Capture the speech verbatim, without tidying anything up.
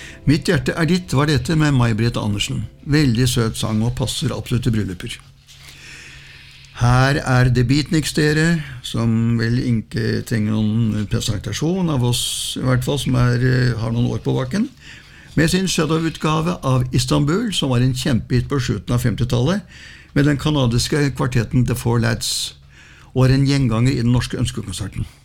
Mitt hjerte er ditt var dette med May-Britt Andersen. Veldig søt sang og passer absolutt til brylluper. Her er The Beatniks dere, som vel ikke trenger noen presentasjon av oss, i hvert fall, som er, har noen år på bakken, med sin Shadow-utgave av Istanbul, som var en kjempehit på slutten av femtitallet, med den kanadiske kvartetten The Four Lads, og er en gjenganger i den norske ønskekonserten.